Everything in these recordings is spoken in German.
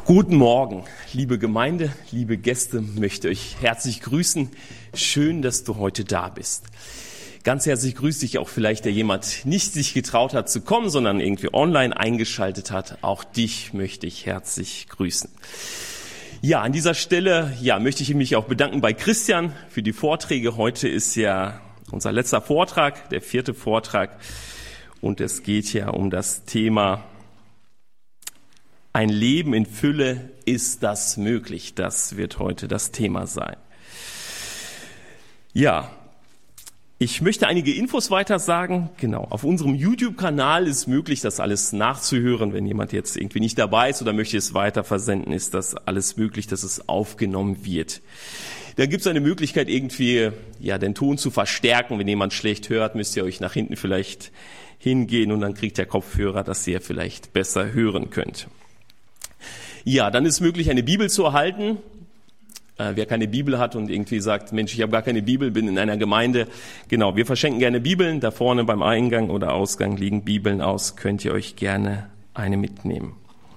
Guten Morgen, liebe Gemeinde, liebe Gäste, möchte euch herzlich grüßen. Schön, dass du heute da bist. Ganz herzlich grüße dich auch vielleicht, der jemand nicht sich getraut hat zu kommen, sondern irgendwie online eingeschaltet hat. Auch dich möchte ich herzlich grüßen. Ja, an dieser Stelle möchte ich mich auch bedanken bei Christian für die Vorträge. Heute ist ja unser letzter Vortrag, der 4. Vortrag. Und es geht ja um das Thema ein Leben in Fülle, ist das möglich? Das wird heute das Thema sein. Ja, ich möchte einige Infos weiter sagen. Genau, auf unserem YouTube-Kanal ist möglich, das alles nachzuhören. Wenn jemand jetzt irgendwie nicht dabei ist oder möchte es weiter versenden, ist das alles möglich, dass es aufgenommen wird. Da gibt es eine Möglichkeit, irgendwie den Ton zu verstärken. Wenn jemand schlecht hört, müsst ihr euch nach hinten vielleicht hingehen und dann kriegt der Kopfhörer, dass ihr vielleicht besser hören könnt. Ja, dann ist möglich, eine Bibel zu erhalten. Wer keine Bibel hat und irgendwie sagt, Mensch, ich habe gar keine Bibel, bin in einer Gemeinde. Genau, wir verschenken gerne Bibeln. Da vorne beim Eingang oder Ausgang liegen Bibeln aus. Könnt ihr euch gerne eine mitnehmen.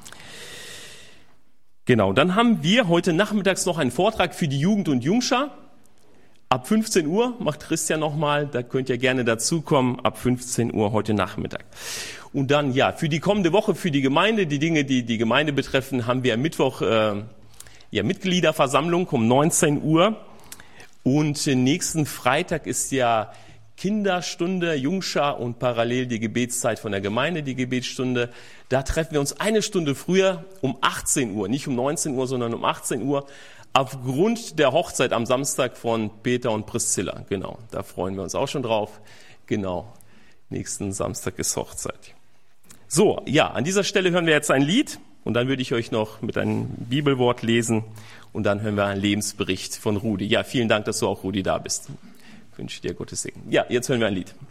Genau, dann haben wir heute nachmittags noch einen Vortrag für die Jugend und Jungschar. Ab 15 Uhr macht Christian nochmal, da könnt ihr gerne dazukommen, ab 15 Uhr heute Nachmittag. Und dann, für die kommende Woche, für die Gemeinde, die Dinge, die die Gemeinde betreffen, haben wir am Mittwoch Mitgliederversammlung um 19 Uhr. Und nächsten Freitag ist ja Kinderstunde, Jungschar und parallel die Gebetszeit von der Gemeinde, die Gebetsstunde. Da treffen wir uns eine Stunde früher um 18 Uhr, nicht um 19 Uhr, sondern um 18 Uhr. Aufgrund der Hochzeit am Samstag von Peter und Priscilla. Genau, da freuen wir uns auch schon drauf. Genau, nächsten Samstag ist Hochzeit. So, an dieser Stelle hören wir jetzt ein Lied und dann würde ich euch noch mit einem Bibelwort lesen und dann hören wir einen Lebensbericht von Rudi. Ja, vielen Dank, dass du auch, Rudi, da bist. Ich wünsche dir Gottes Segen. Ja, jetzt hören wir ein Lied.